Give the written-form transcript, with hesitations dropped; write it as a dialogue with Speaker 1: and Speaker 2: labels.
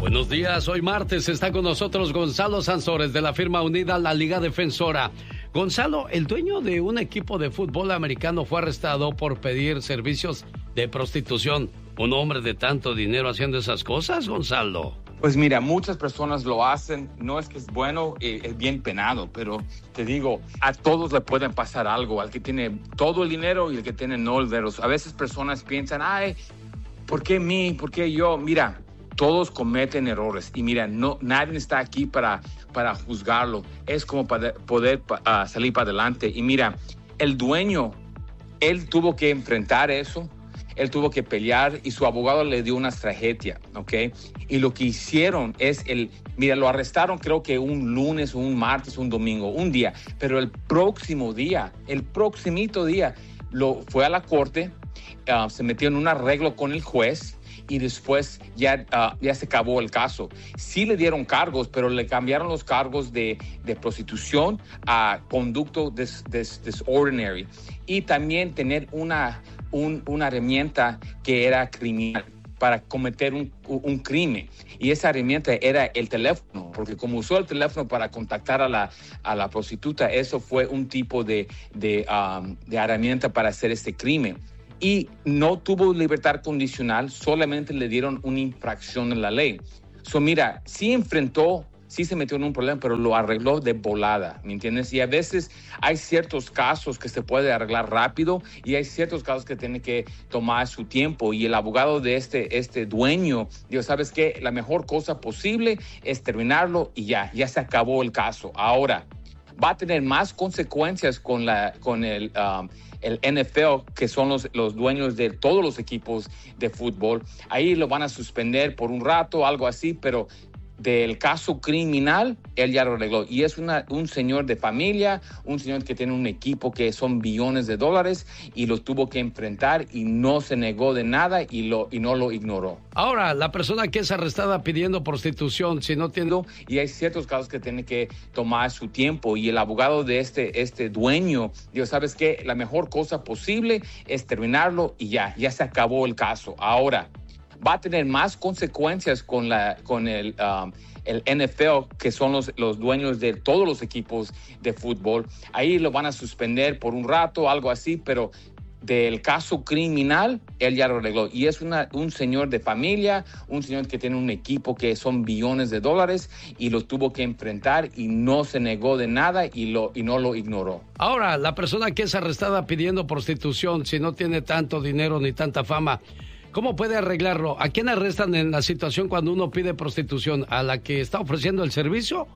Speaker 1: Buenos días, hoy martes está con nosotros Gonzalo Sansores de la firma unida La Liga Defensora. Gonzalo, el dueño de un equipo de fútbol americano fue arrestado por pedir servicios de prostitución. ¿Un hombre de tanto dinero haciendo esas cosas, Gonzalo?
Speaker 2: Pues mira, muchas personas lo hacen, no es que es bueno, es bien penado, pero te digo, a todos le pueden pasar algo, al que tiene todo el dinero y el que tiene no el dinero. A veces personas piensan, ay, ¿por qué mí? ¿Por qué yo? Mira, todos cometen errores y mira, nadie está aquí para juzgarlo, es como para poder salir para adelante. Y mira, el dueño, él tuvo que enfrentar eso. Él tuvo que pelear y su abogado le dio una tragedia, ¿ok? Y lo que hicieron es mira, lo arrestaron creo que un lunes, un martes, un domingo, un día. Pero el próximo día, el proximito día, fue a la corte, se metió en un arreglo con el juez y después ya se acabó el caso. Sí le dieron cargos, pero le cambiaron los cargos de prostitución a conducto disordinary y también tener una herramienta que era criminal para cometer un crimen. Y esa herramienta era el teléfono, porque como usó el teléfono para contactar a la prostituta, eso fue un tipo de herramienta para hacer este crimen. Y no tuvo libertad condicional, solamente le dieron una infracción en la ley. Mira, sí se metió en un problema, pero lo arregló de volada, ¿me entiendes? Y a veces hay ciertos casos que se puede arreglar rápido y hay ciertos casos que tienen que tomar su tiempo. Y el abogado de este dueño dijo, ¿sabes qué? La mejor cosa posible es terminarlo y ya se acabó el caso. Ahora, va a tener más consecuencias con el NFL, que son los dueños de todos los equipos de fútbol. Ahí lo van a suspender por un rato, algo así, pero del caso criminal, él ya lo arregló. Y es un señor de familia, un señor que tiene un equipo que son billones de dólares y lo tuvo que enfrentar y no se negó de nada y no lo ignoró.
Speaker 1: Ahora, la persona que es arrestada pidiendo prostitución, si no tiene...
Speaker 2: Y hay ciertos casos que tienen que tomar su tiempo y el abogado de este dueño dijo, ¿sabes qué? La mejor cosa posible es terminarlo y ya se acabó el caso. Ahora, va a tener más consecuencias con el NFL, que son los dueños de todos los equipos de fútbol. Ahí lo van a suspender por un rato, algo así, pero del caso criminal, él ya lo arregló. Y es un señor de familia, un señor que tiene un equipo que son billones de dólares y lo tuvo que enfrentar y no se negó de nada y no lo ignoró.
Speaker 1: Ahora, la persona que es arrestada pidiendo prostitución, si no tiene tanto dinero ni tanta fama, ¿cómo puede arreglarlo? ¿A quién arrestan en la situación cuando uno pide prostitución? ¿A la que está ofreciendo el servicio